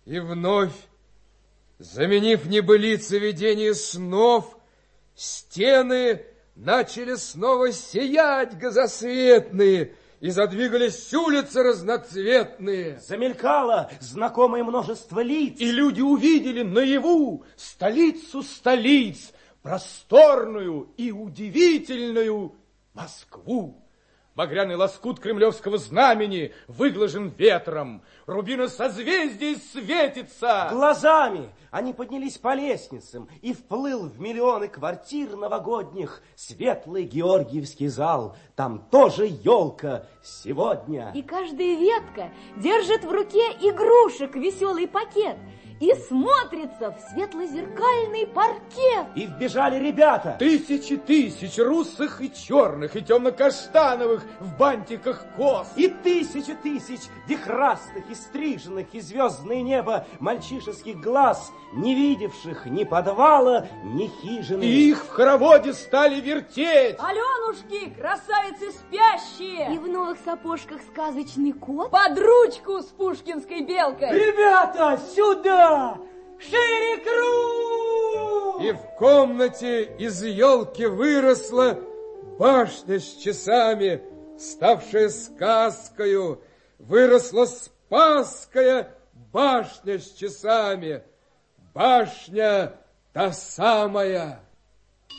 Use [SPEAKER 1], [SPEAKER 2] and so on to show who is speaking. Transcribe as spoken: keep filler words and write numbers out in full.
[SPEAKER 1] И вновь, заменив небылицы видение снов, стены начали снова сиять газосветные, и задвигались улицы разноцветные.
[SPEAKER 2] Замелькало знакомое множество лиц.
[SPEAKER 3] И люди увидели наяву столицу столиц, просторную и удивительную Москву. Багряный лоскут кремлевского знамени выглажен ветром. Рубина созвездий светится.
[SPEAKER 2] Глазами они поднялись по лестницам, и вплыл в миллионы квартир новогодних светлый Георгиевский зал. Там тоже елка сегодня.
[SPEAKER 4] И каждая ветка держит в руке игрушек веселый пакет и смотрится в светло-зеркальный паркет.
[SPEAKER 2] И вбежали ребята.
[SPEAKER 3] Тысячи тысяч русых и черных, и темно-каштановых в бантиках кос.
[SPEAKER 2] И тысячи тысяч вихрастых и стриженных, и звездное небо мальчишеских глаз, не видевших ни подвала, ни хижины.
[SPEAKER 3] И их в хороводе стали вертеть.
[SPEAKER 5] Аленушки, красавицы спящие.
[SPEAKER 4] И в новых сапожках сказочный кот.
[SPEAKER 5] Под ручку с пушкинской белкой.
[SPEAKER 2] Ребята, сюда! Шире круг!
[SPEAKER 1] И в комнате из елки выросла башня с часами, ставшая сказкою. Выросла Спасская башня с часами, башня та самая.